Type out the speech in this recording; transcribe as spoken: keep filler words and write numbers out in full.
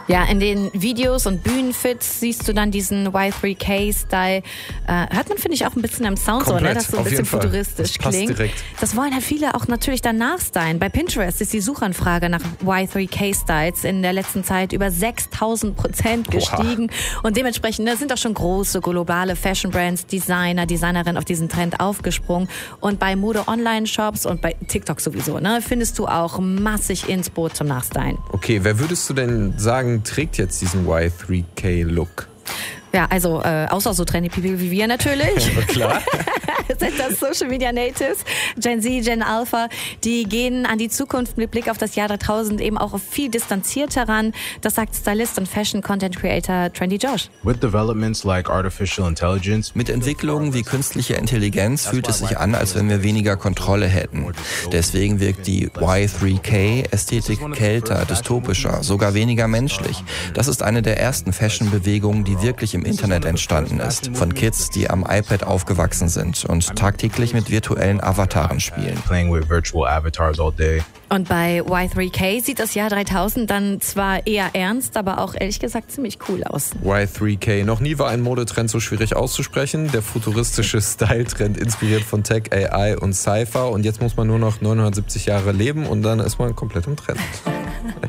Ja, in den Videos und Bühnenfits siehst du dann diesen Y drei K-Style. Äh, hört man, finde ich, auch ein bisschen im Sound Komplett, so, ne? Das so ein bisschen futuristisch das passt klingt. Direkt. Das wollen halt viele auch natürlich danach stylen. Bei Pinterest ist die Suchanfrage nach Y drei K-Styles in der letzten Zeit über sechstausend Prozent gestiegen. Oha. Und dementsprechend ne, sind auch schon große globale Fashion-Brands, Designer, Designerinnen auf diesen Trend aufgesprungen. Und bei Mode-Online-Shops und bei TikTok sowieso ne, findest du auch massig Inspo zum Nachstylen. Okay, wer würdest du denn sagen, trägt jetzt diesen Y drei K-Look? Ja, also äh, außer so trendy People wie wir natürlich. Ja, klar. Sind das Social Media Natives, Gen Z, Gen Alpha, die gehen an die Zukunft mit Blick auf das Jahr dreitausend eben auch viel distanzierter ran. Das sagt Stylist und Fashion Content Creator Trendy Josh. With developments like artificial intelligence, mit Entwicklungen wie künstliche Intelligenz fühlt es sich an, als wenn wir weniger Kontrolle hätten. Deswegen wirkt die Y drei K-Ästhetik kälter, dystopischer, sogar weniger menschlich. Das ist eine der ersten Fashion-Bewegungen, die wirklich im Internet entstanden ist. Von Kids, die am iPad aufgewachsen sind und tagtäglich mit virtuellen Avataren spielen. Und bei Y drei K sieht das Jahr dreitausend dann zwar eher ernst, aber auch ehrlich gesagt ziemlich cool aus. Y drei K. Noch nie war ein Modetrend so schwierig auszusprechen. Der futuristische Style-Trend inspiriert von Tech, A I und Cypher. Und jetzt muss man nur noch neunhundertsiebzig Jahre leben und dann ist man komplett im Trend.